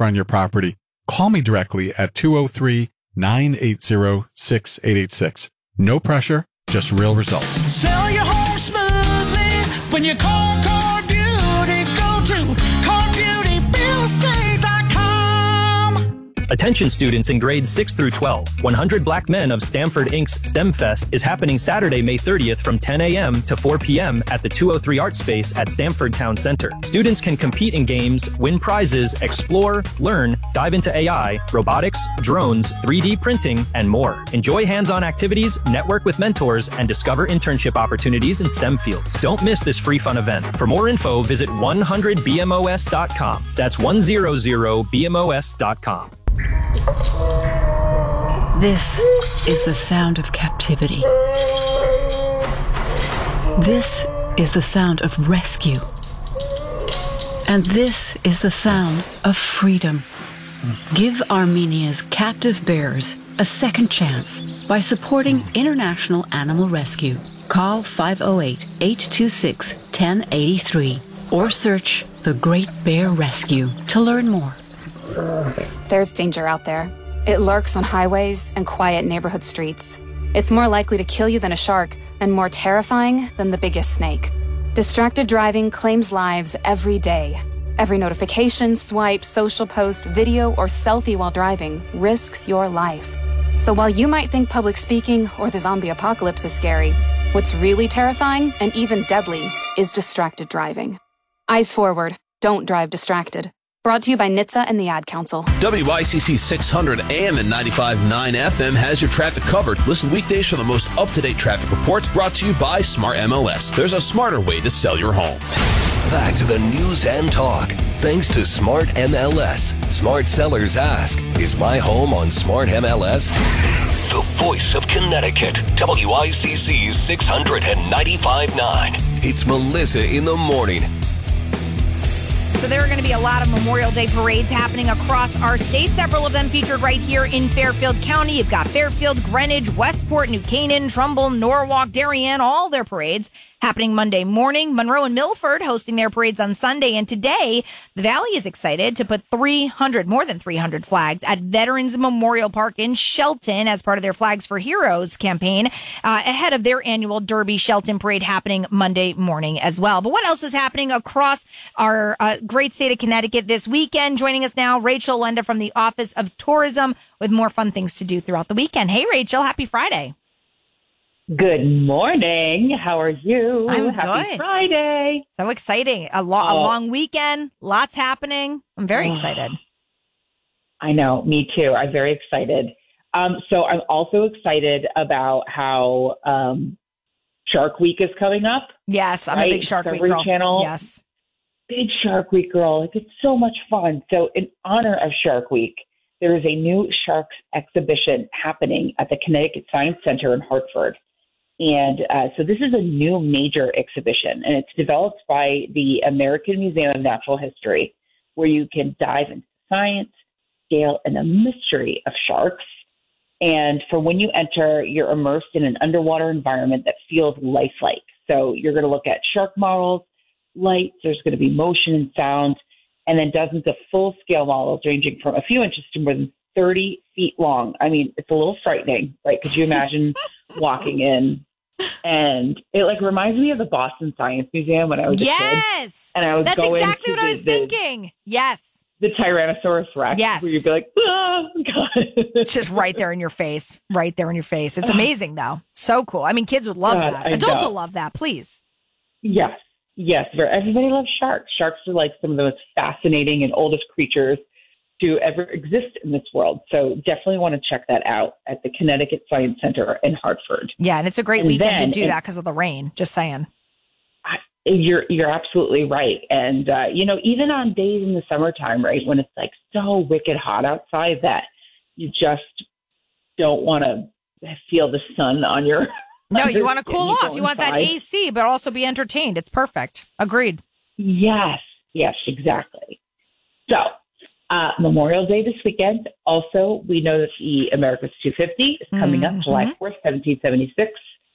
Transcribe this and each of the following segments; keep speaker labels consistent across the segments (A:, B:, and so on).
A: waterfront on your property, call me directly at 203-980-6886. No pressure, just real results.
B: Sell your home smoothly when you call Car Beauty. Go to CarBeautyRealEstate.com.
C: Attention students in grades 6 through 12. 100 Black Men of Stanford Inc.'s STEM Fest is happening Saturday, May 30th from 10 a.m. to 4 p.m. at the 203 Art Space at Stanford Town Center. Students can compete in games, win prizes, explore, learn, dive into AI, robotics, drones, 3D printing, and more. Enjoy hands-on activities, network with mentors, and discover internship opportunities in STEM fields. Don't miss this free fun event. For more info, visit 100bmos.com. That's 100bmos.com.
D: This is the sound of captivity. This is the sound of rescue. And this is the sound of freedom. Give Armenia's captive bears a second chance by supporting International Animal Rescue. Call 508-826-1083 or search The Great Bear Rescue to learn more.
E: There's danger out there. It lurks on highways and quiet neighborhood streets. It's more likely to kill you than a shark and more terrifying than the biggest snake. Distracted driving claims lives every day. Every notification, swipe, social post, video, or selfie while driving risks your life. So while you might think public speaking or the zombie apocalypse is scary, what's really terrifying and even deadly is distracted driving. Eyes forward. Don't drive distracted. Brought to you by NHTSA and the Ad Council.
F: WICC 600 AM and 95.9 FM has your traffic covered. Listen weekdays for the most up-to-date traffic reports brought to you by Smart MLS. There's a smarter way to sell your home.
G: Back to the news and talk. Thanks to Smart MLS. Smart sellers ask, is my home on Smart MLS? The voice of Connecticut. WICC 695.9. It's Melissa in the morning.
H: So there are going to be a lot of Memorial Day parades happening across our state. Several of them featured right here in Fairfield County. You've got Fairfield, Greenwich, Westport, New Canaan, Trumbull, Norwalk, Darien, all their parades happening Monday morning. Monroe and Milford hosting their parades on Sunday. And today, the Valley is excited to put more than 300 flags at Veterans Memorial Park in Shelton as part of their Flags for Heroes campaign ahead of their annual Derby Shelton parade happening Monday morning as well. But what else is happening across our great state of Connecticut this weekend? Joining us now, Rachel Lenda from the Office of Tourism with more fun things to do throughout the weekend. Hey, Rachel, happy Friday.
I: Good morning. How are you?
H: I'm
I: Happy
H: good.
I: Friday.
H: So exciting. A long weekend. Lots happening. I'm very excited.
I: I know. Me too. I'm very excited. So I'm also excited about how Shark Week is coming up.
H: Yes, I'm a big Shark Week
I: Discovery
H: girl.
I: Channel.
H: Yes.
I: Big Shark Week girl. It's so much fun. So in honor of Shark Week, there is a new sharks exhibition happening at the Connecticut Science Center in Hartford. And so this is a new major exhibition, and it's developed by the American Museum of Natural History, where you can dive into science, scale, and the mystery of sharks. And for when you enter, you're immersed in an underwater environment that feels lifelike. So you're going to look at shark models, lights, there's going to be motion and sound, and then dozens of full-scale models ranging from a few inches to more than 30 feet long. I mean, it's a little frightening, right? Could you imagine walking in? And it reminds me of the Boston Science Museum when I was a kid.
H: And
I: I was
H: that's
I: going
H: exactly what I was thinking. Yes.
I: The Tyrannosaurus Rex.
H: Yes.
I: Where you'd be like, oh, God.
H: It's just right there in your face. Right there in your face. It's amazing, though. So cool. I mean, kids would love that. Adults will love that. Please.
I: Yes. Yes. Everybody loves sharks. Sharks are some of the most fascinating and oldest creatures to ever exist in this world. So definitely want to check that out at the Connecticut Science Center in Hartford.
H: Yeah, and it's a great weekend to do that because of the rain. Just saying.
I: You're absolutely right. And, even on days in the summertime, right, when it's so wicked hot outside that you just don't want to feel the sun on your...
H: No, you want to cool off. You want that AC, but also be entertained. It's perfect. Agreed.
I: Yes, exactly. So, Memorial Day this weekend. Also, we know that the America's 250 is coming up July 4th, 1776.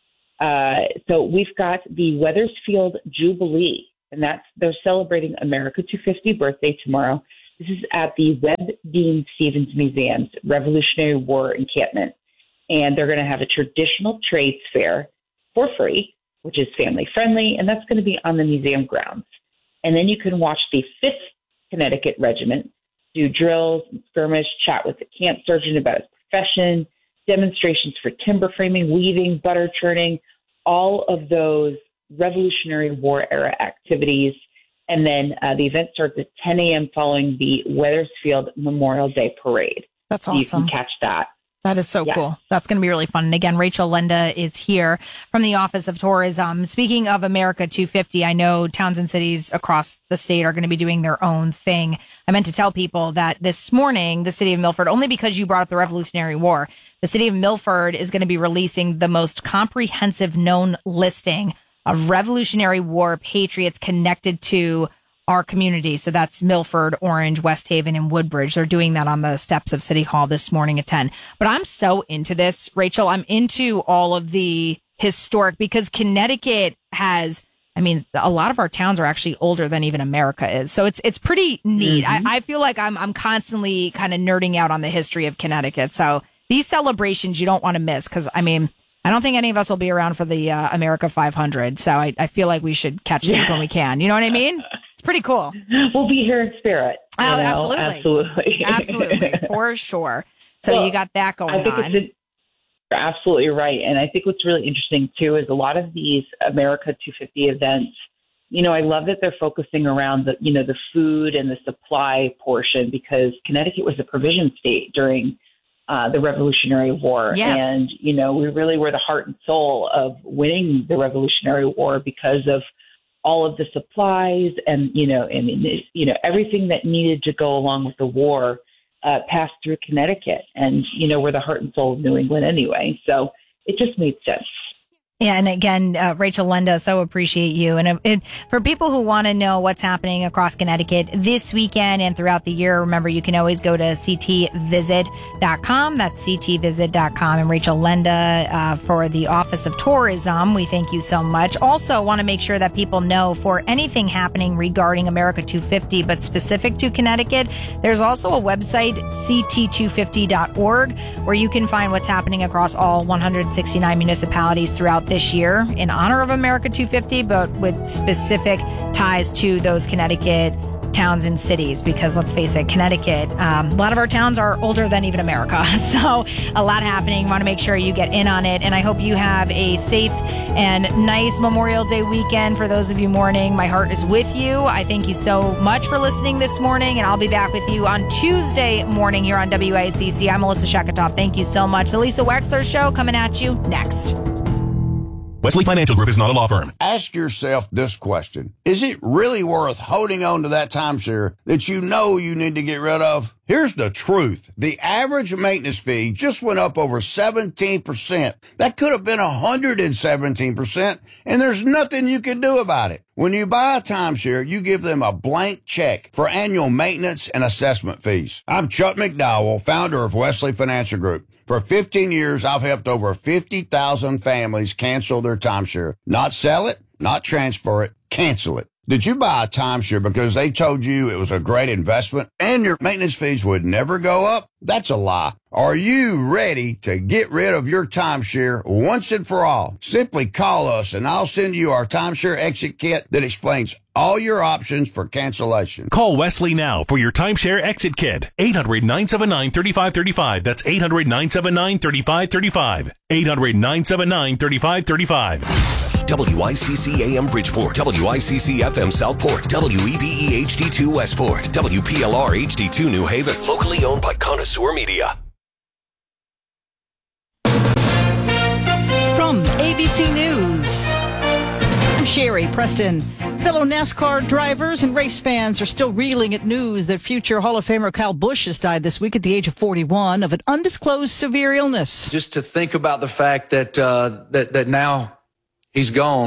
I: So we've got the Wethersfield Jubilee, and they're celebrating America 250 birthday tomorrow. This is at the Webb Dean Stevens Museum's Revolutionary War encampment. And they're going to have a traditional trades fair for free, which is family friendly, and that's going to be on the museum grounds. And then you can watch the 5th Connecticut Regiment do drills and skirmish, chat with the camp surgeon about his profession, demonstrations for timber framing, weaving, butter churning, all of those Revolutionary War era activities. And then the event starts at 10 a.m. following the Wethersfield Memorial Day Parade.
H: That's
I: so
H: awesome.
I: You can catch that.
H: That is so cool. That's going to be really fun. And again, Rachel Lenda is here from the Office of Tourism. Speaking of America 250, I know towns and cities across the state are going to be doing their own thing. I meant to tell people that this morning, the city of Milford, only because you brought up the Revolutionary War, the city of Milford is going to be releasing the most comprehensive known listing of Revolutionary War patriots connected to our community. So that's Milford, Orange, West Haven, and Woodbridge. They're doing that on the steps of City Hall this morning at 10. But I'm so into this, Rachel. I'm into all of the historic, because Connecticut has, I mean, a lot of our towns are actually older than even America is. So it's pretty neat. Mm-hmm. I feel like I'm constantly kind of nerding out on the history of Connecticut. So these celebrations you don't want to miss, because, I mean, I don't think any of us will be around for the America 500. So I feel like we should catch these when we can. You know what I mean? It's pretty cool.
I: We'll be here in spirit.
H: Oh, absolutely. For sure. So you got that going on.
I: You're absolutely right. And I think what's really interesting, too, is a lot of these America 250 events, you know, I love that they're focusing around the, you know, the food and the supply portion, because Connecticut was a provision state during the Revolutionary War.
H: Yes.
I: And, you know, we really were the heart and soul of winning the Revolutionary War because of all of the supplies and, everything that needed to go along with the war passed through Connecticut. And, you know, we're the heart and soul of New England anyway. So it just made sense.
H: Yeah, and again, Rachel Lenda, so appreciate you. And for people who want to know what's happening across Connecticut this weekend and throughout the year, remember, you can always go to ctvisit.com. That's ctvisit.com. And Rachel Lenda, for the Office of Tourism, we thank you so much. Also want to make sure that people know, for anything happening regarding America 250, but specific to Connecticut, there's also a website, ct250.org, where you can find what's happening across all 169 municipalities throughout this year in honor of America 250, but with specific ties to those Connecticut towns and cities, because let's face it, Connecticut, a lot of our towns are older than even America. So a lot happening. Want to make sure you get in on it. And I hope you have a safe and nice Memorial Day weekend. For those of you mourning, my heart is with you. I thank you so much for listening this morning, and I'll be back with you on Tuesday morning here on WICC. I'm Melissa Sheketoff. Thank you so much. The Lisa Wexler Show coming at you next.
J: Wesley Financial Group is not a law firm.
K: Ask yourself this question. Is it really worth holding on to that timeshare that you know you need to get rid of? Here's the truth. The average maintenance fee just went up over 17%. That could have been 117%, and there's nothing you can do about it. When you buy a timeshare, you give them a blank check for annual maintenance and assessment fees. I'm Chuck McDowell, founder of Wesley Financial Group. For 15 years, I've helped over 50,000 families cancel their timeshare. Not sell it, not transfer it, cancel it. Did you buy a timeshare because they told you it was a great investment and your maintenance fees would never go up? That's a lie. Are you ready to get rid of your timeshare once and for all? Simply call us and I'll send you our timeshare exit kit that explains all your options for cancellation.
J: Call Wesley now for your timeshare exit kit. 800-979-3535. That's 800-979-3535. 800-979-3535.
G: WICC AM Bridgeport, WICC FM Southport, WEBE HD2 Westport, WPLR HD2 New Haven, locally owned by Connoisseur Media.
L: From ABC News, I'm Sherry Preston. Fellow NASCAR drivers and race fans are still reeling at news that future Hall of Famer Kyle Busch has died this week at the age of 41 of an undisclosed severe illness.
M: Just to think about the fact that that now he's gone,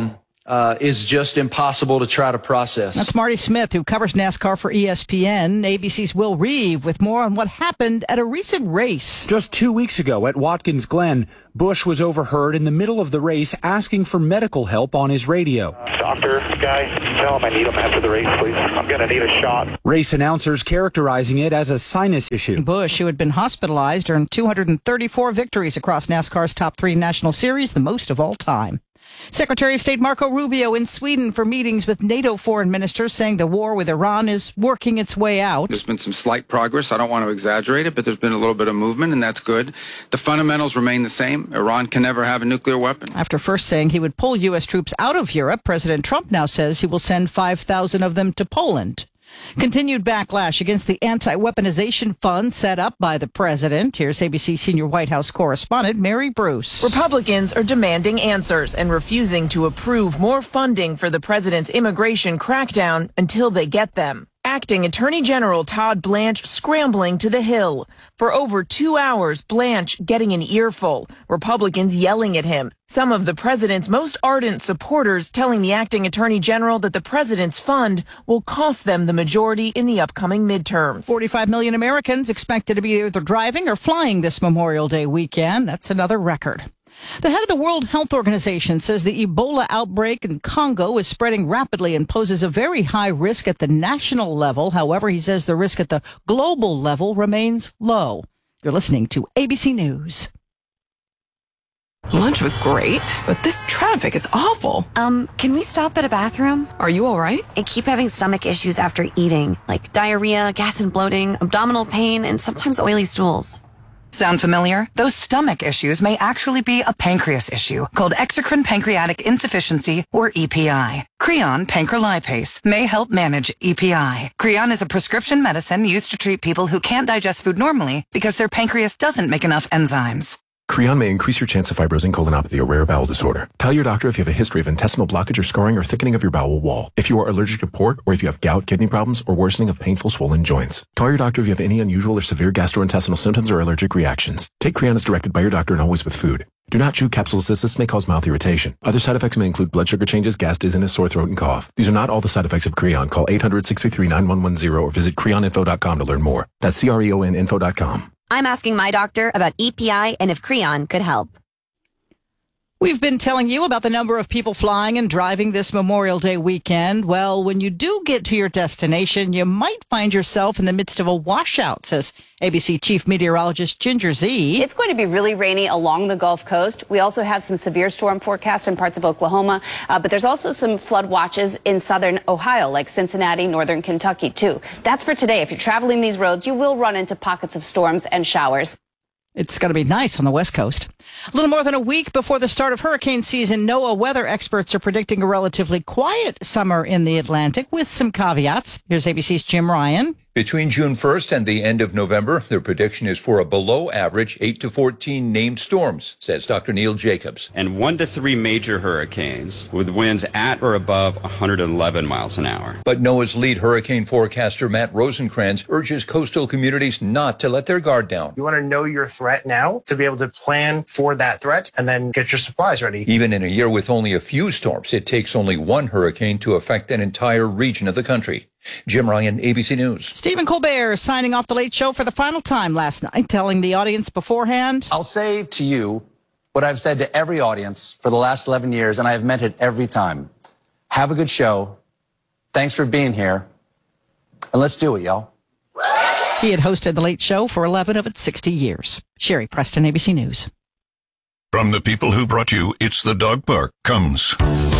M: is just impossible to try to process.
L: That's Marty Smith, who covers NASCAR for ESPN. ABC's Will Reeve with more on what happened at a recent race.
N: Just 2 weeks ago at Watkins Glen, Busch was overheard in the middle of the race asking for medical help on his radio.
O: Doctor, guy, tell him I need him after the race, please. I'm going to need a shot.
N: Race announcers characterizing it as a sinus issue.
L: Busch, who had been hospitalized, earned 234 victories across NASCAR's top 3 national series, the most of all time. Secretary of State Marco Rubio in Sweden for meetings with NATO foreign ministers, saying the war with Iran is working its way out.
P: There's been some slight progress. I don't want to exaggerate it, but there's been a little bit of movement, and that's good. The fundamentals remain the same. Iran can never have a nuclear weapon.
L: After first saying he would pull U.S. troops out of Europe, President Trump now says he will send 5,000 of them to Poland. Continued backlash against the anti-weaponization fund set up by the president. Here's ABC senior White House correspondent Mary Bruce.
Q: Republicans are demanding answers and refusing to approve more funding for the president's immigration crackdown until they get them. Acting Attorney General Todd Blanche scrambling to the Hill. For over 2 hours, Blanche getting an earful. Republicans yelling at him. Some of the president's most ardent supporters telling the acting Attorney General that the president's fund will cost them the majority in the upcoming midterms.
L: 45 million Americans expected to be either driving or flying this Memorial Day weekend. That's another record. The head of the World Health Organization says the Ebola outbreak in Congo is spreading rapidly and poses a very high risk at the national level. However, he says the risk at the global level remains low. You're listening to ABC News.
R: Lunch was great, but this traffic is awful.
S: Can we stop at a bathroom?
R: Are you all right?
S: I keep having stomach issues after eating, like diarrhea, gas and bloating, abdominal pain, and sometimes oily stools.
T: Sound familiar? Those stomach issues may actually be a pancreas issue called exocrine pancreatic insufficiency, or EPI. Creon pancrelipase may help manage EPI. Creon is a prescription medicine used to treat people who can't digest food normally because their pancreas doesn't make enough enzymes.
U: Creon may increase your chance of fibrosing colonopathy, a rare bowel disorder. Tell your doctor if you have a history of intestinal blockage or scarring or thickening of your bowel wall. If you are allergic to pork, or if you have gout, kidney problems, or worsening of painful swollen joints. Call your doctor if you have any unusual or severe gastrointestinal symptoms or allergic reactions. Take Creon as directed by your doctor and always with food. Do not chew capsules as this may cause mouth irritation. Other side effects may include blood sugar changes, gas, dizziness, sore throat, and cough. These are not all the side effects of Creon. Call 800-633-9110 or visit creoninfo.com to learn more. That's CREONinfo.com.
S: I'm asking my doctor about EPI and if Creon could help.
L: We've been telling you about the number of people flying and driving this Memorial Day weekend. Well, when you do get to your destination, you might find yourself in the midst of a washout, says ABC Chief Meteorologist Ginger Zee.
V: It's going to be really rainy along the Gulf Coast. We also have some severe storm forecasts in parts of Oklahoma, but there's also some flood watches in southern Ohio, like Cincinnati, northern Kentucky, too. That's for today. If you're traveling these roads, you will run into pockets of storms and showers.
L: It's going to be nice on the West Coast. A little more than a week before the start of hurricane season, NOAA weather experts are predicting a relatively quiet summer in the Atlantic with some caveats. Here's ABC's Jim Ryan.
W: Between June 1st and the end of November, their prediction is for a below-average 8 to 14 named storms, says Dr. Neil Jacobs.
X: And 1 to 3 major hurricanes with winds at or above 111 miles an hour.
W: But NOAA's lead hurricane forecaster, Matt Rosencrantz, urges coastal communities not to let their guard down.
Y: You want to know your threat now to be able to plan for that threat and then get your supplies ready.
W: Even in a year with only a few storms, it takes only one hurricane to affect an entire region of the country. Jim Ryan, ABC News.
L: Stephen Colbert signing off The Late Show for the final time last night, telling the audience beforehand.
Z: I'll say to you what I've said to every audience for the last 11 years, and I have meant it every time. Have a good show. Thanks for being here. And let's do it, y'all.
L: He had hosted The Late Show for 11 of its 60 years. Sherry Preston, ABC News.
J: From the people who brought you It's the Dog Park comes...